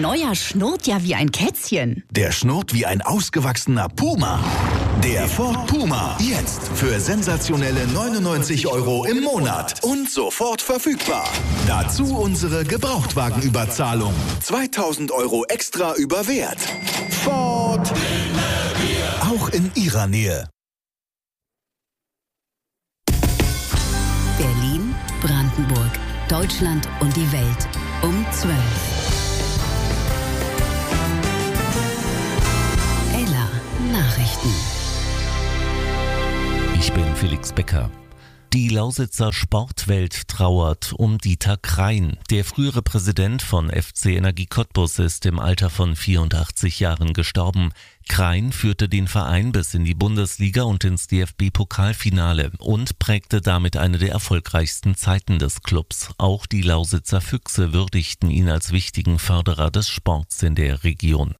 neuer schnurrt ja wie ein Kätzchen. Der schnurrt wie ein ausgewachsener Puma. Der Ford Puma. Jetzt für sensationelle 99 € im Monat. Und sofort verfügbar. Dazu unsere Gebrauchtwagenüberzahlung. 2000 € extra über Wert. Ford. Auch in Ihrer Nähe. Berlin, Brandenburg, Deutschland und die Welt um 12. Ella Nachrichten. Ich bin Felix Becker. Die Lausitzer Sportwelt trauert um Dieter Krain. Der frühere Präsident von FC Energie Cottbus ist im Alter von 84 Jahren gestorben. Krain führte den Verein bis in die Bundesliga und ins DFB-Pokalfinale und prägte damit eine der erfolgreichsten Zeiten des Clubs. Auch die Lausitzer Füchse würdigten ihn als wichtigen Förderer des Sports in der Region.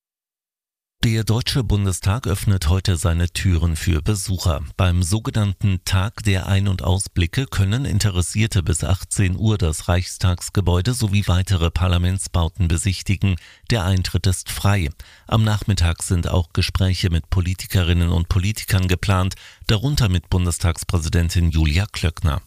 Der Deutsche Bundestag öffnet heute seine Türen für Besucher. Beim sogenannten Tag der Ein- und Ausblicke können Interessierte bis 18 Uhr das Reichstagsgebäude sowie weitere Parlamentsbauten besichtigen. Der Eintritt ist frei. Am Nachmittag sind auch Gespräche mit Politikerinnen und Politikern geplant, darunter mit Bundestagspräsidentin Julia Klöckner.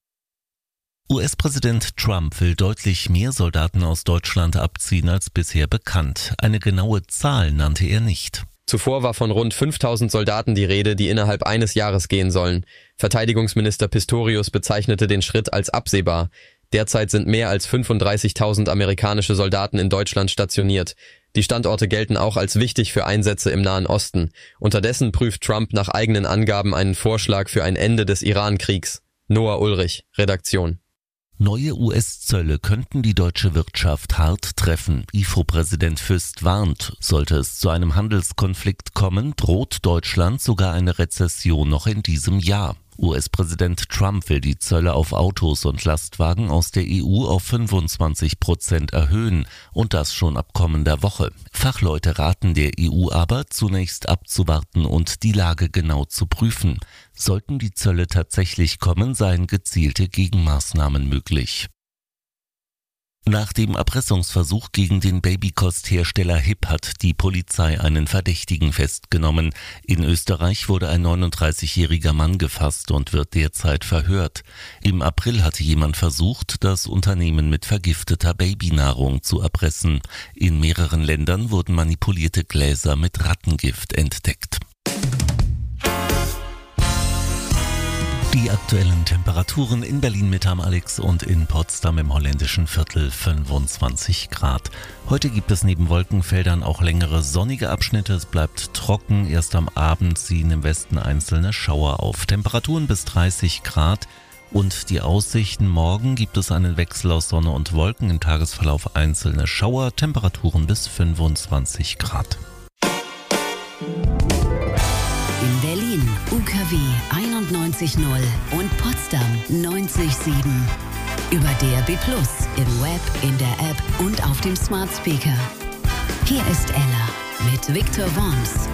US-Präsident Trump will deutlich mehr Soldaten aus Deutschland abziehen als bisher bekannt. Eine genaue Zahl nannte er nicht. Zuvor war von rund 5000 Soldaten die Rede, die innerhalb eines Jahres gehen sollen. Verteidigungsminister Pistorius bezeichnete den Schritt als absehbar. Derzeit sind mehr als 35.000 amerikanische Soldaten in Deutschland stationiert. Die Standorte gelten auch als wichtig für Einsätze im Nahen Osten. Unterdessen prüft Trump nach eigenen Angaben einen Vorschlag für ein Ende des Iran-Kriegs. Noah Ulrich, Redaktion. Neue US-Zölle könnten die deutsche Wirtschaft hart treffen. IFO-Präsident Füst warnt, sollte es zu einem Handelskonflikt kommen, droht Deutschland sogar eine Rezession noch in diesem Jahr. US-Präsident Trump will die Zölle auf Autos und Lastwagen aus der EU auf 25% erhöhen und das schon ab kommender Woche. Fachleute raten der EU aber, zunächst abzuwarten und die Lage genau zu prüfen. Sollten die Zölle tatsächlich kommen, seien gezielte Gegenmaßnahmen möglich. Nach dem Erpressungsversuch gegen den Babykosthersteller HIP hat die Polizei einen Verdächtigen festgenommen. In Österreich wurde ein 39-jähriger Mann gefasst und wird derzeit verhört. Im April hatte jemand versucht, das Unternehmen mit vergifteter Babynahrung zu erpressen. In mehreren Ländern wurden manipulierte Gläser mit Rattengift entdeckt. Die aktuellen Temperaturen in Berlin mit am Alex und in Potsdam im holländischen Viertel 25 Grad. Heute gibt es neben Wolkenfeldern auch längere sonnige Abschnitte. Es bleibt trocken. Erst am Abend ziehen im Westen einzelne Schauer auf. Temperaturen bis 30 Grad. Und die Aussichten: morgen gibt es einen Wechsel aus Sonne und Wolken. Im Tagesverlauf einzelne Schauer. Temperaturen bis 25 Grad. In Berlin UKW 91.0 und Potsdam 90.7. Über DAB+, im Web, in der App und auf dem Smart Speaker. Hier ist Ella mit Victor Worms.